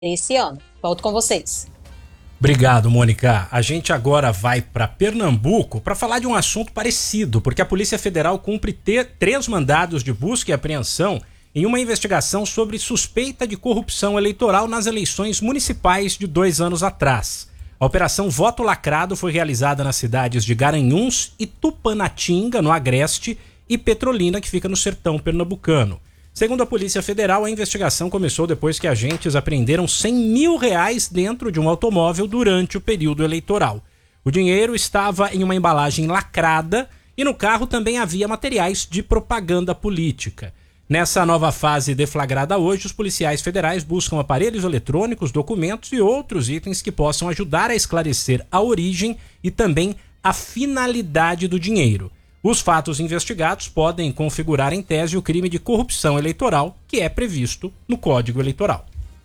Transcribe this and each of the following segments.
esse ano. Volto com vocês. Obrigado, Mônica. A gente agora vai para Pernambuco para falar de um assunto parecido, porque a Polícia Federal cumpre 3 mandados de busca e apreensão em uma investigação sobre suspeita de corrupção eleitoral nas eleições municipais de 2 anos atrás. A Operação Voto Lacrado foi realizada nas cidades de Garanhuns e Tupanatinga, no Agreste, e Petrolina, que fica no sertão pernambucano. Segundo a Polícia Federal, a investigação começou depois que agentes apreenderam R$100 mil dentro de um automóvel durante o período eleitoral. O dinheiro estava em uma embalagem lacrada e no carro também havia materiais de propaganda política. Nessa nova fase deflagrada hoje, os policiais federais buscam aparelhos eletrônicos, documentos e outros itens que possam ajudar a esclarecer a origem e também a finalidade do dinheiro. Os fatos investigados podem configurar em tese o crime de corrupção eleitoral, que é previsto no Código Eleitoral.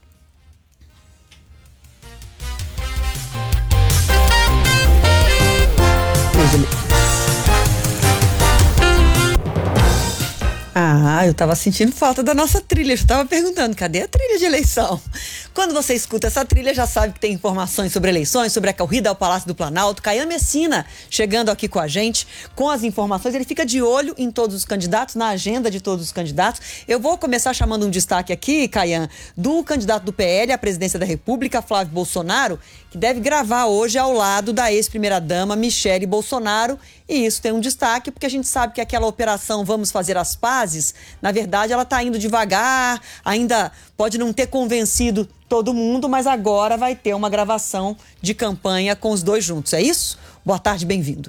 Eu tava sentindo falta da nossa trilha. Eu tava perguntando, cadê a trilha de eleição? Quando você escuta essa trilha, já sabe que tem informações sobre eleições, sobre a corrida ao Palácio do Planalto. Caian Messina chegando aqui com a gente, com as informações. Ele fica de olho em todos os candidatos, na agenda de todos os candidatos. Eu vou começar chamando um destaque aqui, Caian, do candidato do PL à presidência da República, Flávio Bolsonaro, que deve gravar hoje ao lado da ex-primeira-dama Michele Bolsonaro. E isso tem um destaque, porque a gente sabe que aquela operação Vamos Fazer as Pazes, na verdade, ela está indo devagar, ainda pode não ter convencido todo mundo, mas agora vai ter uma gravação de campanha com os dois juntos. É isso? Boa tarde, bem-vindo.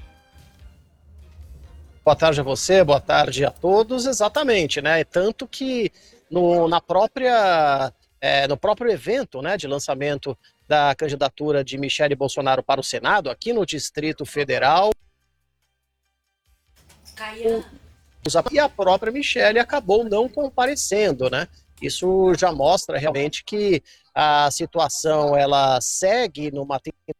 Boa tarde a você, boa tarde a todos. Exatamente, né? Tanto que no próprio evento, né, de lançamento da candidatura de Michele Bolsonaro para o Senado, aqui no Distrito Federal, e a própria Michele acabou não comparecendo, né? Isso já mostra realmente que a situação ela segue numa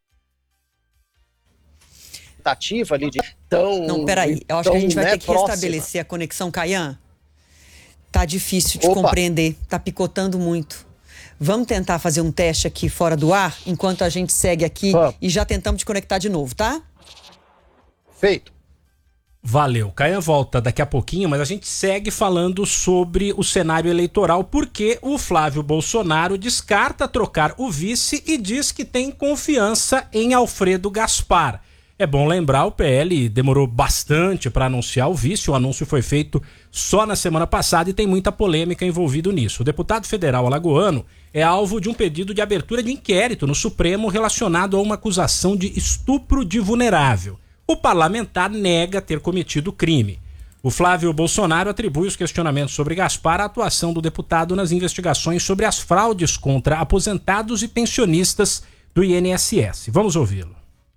tentativa ali de tão... Não, peraí, eu acho que a gente vai ter que restabelecer a conexão, Caian. Tá difícil de compreender, tá picotando muito. Vamos tentar fazer um teste aqui fora do ar, enquanto a gente segue aqui e já tentamos te conectar de novo, tá? Feito. Valeu. Caian volta daqui a pouquinho, mas a gente segue falando sobre o cenário eleitoral, porque o Flávio Bolsonaro descarta trocar o vice e diz que tem confiança em Alfredo Gaspar. É bom lembrar, o PL demorou bastante para anunciar o vice, o anúncio foi feito só na semana passada e tem muita polêmica envolvido nisso. O deputado federal alagoano é alvo de um pedido de abertura de inquérito no Supremo relacionado a uma acusação de estupro de vulnerável. O parlamentar nega ter cometido o crime. O Flávio Bolsonaro atribui os questionamentos sobre Gaspar à atuação do deputado nas investigações sobre as fraudes contra aposentados e pensionistas do INSS. Vamos ouvi-lo.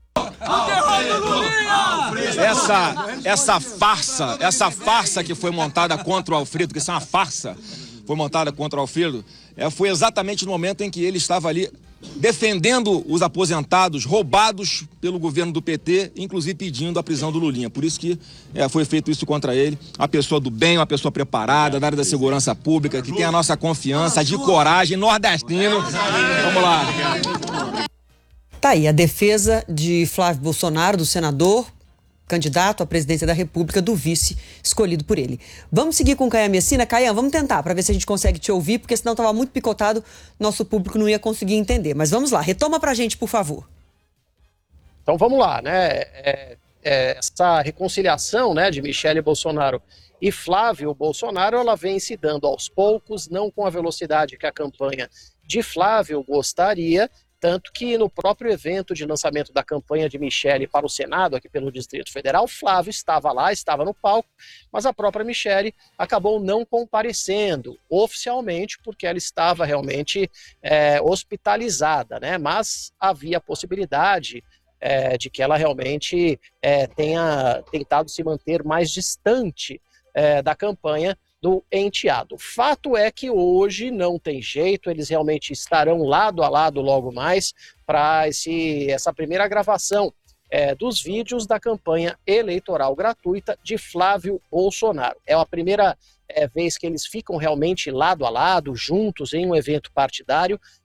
Essa farsa que foi montada contra o Alfredo, que isso é uma farsa, foi montada contra o Alfredo, foi exatamente no momento em que ele estava ali defendendo os aposentados roubados pelo governo do PT, inclusive pedindo a prisão do Lulinha. Por isso que foi feito isso contra ele. Uma pessoa do bem, uma pessoa preparada, da área da segurança pública, que tem a nossa confiança, de coragem, nordestino. Vamos lá. Tá aí a defesa de Flávio Bolsonaro, do senador, candidato à presidência da República, do vice escolhido por ele. Vamos seguir com o Caian Messina. Caian, vamos tentar para ver se a gente consegue te ouvir, porque senão estava muito picotado, nosso público não ia conseguir entender. Mas vamos lá, retoma para a gente, por favor. Então vamos lá, né? Essa reconciliação, né, de Michele Bolsonaro e Flávio Bolsonaro, ela vem se dando aos poucos, não com a velocidade que a campanha de Flávio gostaria. Tanto que no próprio evento de lançamento da campanha de Michele para o Senado, aqui pelo Distrito Federal, Flávio estava lá, estava no palco, mas a própria Michele acabou não comparecendo oficialmente, porque ela estava realmente hospitalizada, né? Mas havia a possibilidade de que ela realmente tenha tentado se manter mais distante da campanha do enteado. Fato é que hoje não tem jeito, eles realmente estarão lado a lado logo mais para essa primeira gravação dos vídeos da campanha eleitoral gratuita de Flávio Bolsonaro. É a primeira vez que eles ficam realmente lado a lado, juntos em um evento partidário,